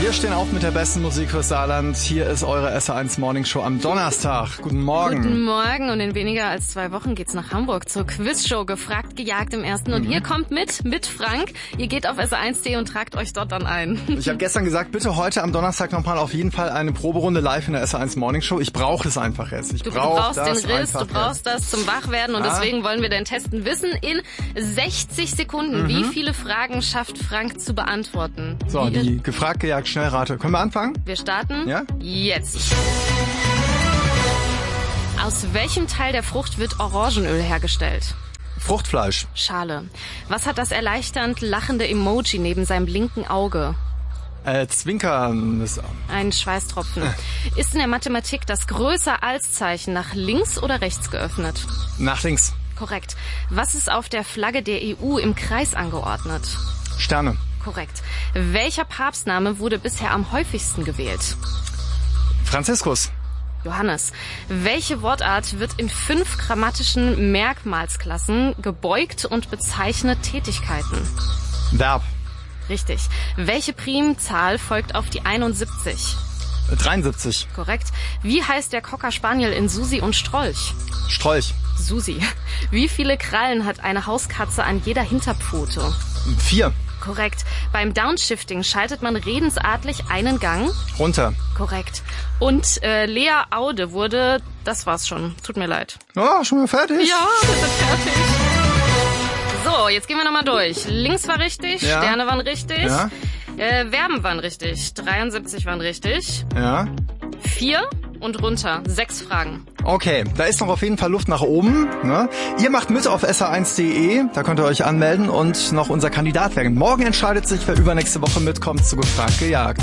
Wir stehen auf mit der besten Musik fürs Saarland. Hier ist eure SR1 Morning Show am Donnerstag. Guten Morgen. Guten Morgen und in weniger als 2 Wochen geht's nach Hamburg zur Quizshow Gefragt, gejagt im Ersten. Und ihr kommt mit Frank. Ihr geht auf SR1.de und tragt euch dort dann ein. Ich habe gestern gesagt, bitte heute am Donnerstag nochmal auf jeden Fall eine Proberunde live in der SR1 Morning Show. Ich brauche es einfach jetzt. Du brauchst den Riss, du brauchst das zum Wachwerden und deswegen wollen wir dein Testen wissen. In 60 Sekunden, wie viele Fragen schafft Frank zu beantworten? So, die Gefragt, gejagt, Schnellrate. Können wir anfangen? Wir starten jetzt. Aus welchem Teil der Frucht wird Orangenöl hergestellt? Fruchtfleisch. Schale. Was hat das erleichternd lachende Emoji neben seinem linken Auge? Zwinkern. Ein Schweißtropfen. Ist in der Mathematik das Größer-als-Zeichen nach links oder rechts geöffnet? Nach links. Korrekt. Was ist auf der Flagge der EU im Kreis angeordnet? Sterne. Korrekt. Welcher Papstname wurde bisher am häufigsten gewählt? Franziskus. Johannes. Welche Wortart wird in 5 grammatischen Merkmalsklassen gebeugt und bezeichnet Tätigkeiten? Verb. Richtig. Welche Primzahl folgt auf die 71? 73. Korrekt. Wie heißt der Cocker Spaniel in Susi und Strolch? Strolch. Susi. Wie viele Krallen hat eine Hauskatze an jeder Hinterpfote? 4. Korrekt. Beim Downshifting schaltet man redensartlich einen Gang? Runter. Korrekt. Und Lea Aude wurde, das war's schon, tut mir leid. Oh, schon mal fertig? Ja, wir sind fertig. So, jetzt gehen wir nochmal durch. Links war richtig, Sterne waren richtig, Verben waren richtig, 73 waren richtig. Ja. 4 und runter, 6 Fragen. Okay, da ist noch auf jeden Fall Luft nach oben. Ne? Ihr macht mit auf sr1.de, da könnt ihr euch anmelden und noch unser Kandidat werden. Morgen entscheidet sich, wer übernächste Woche mitkommt zu Gefragt, gejagt.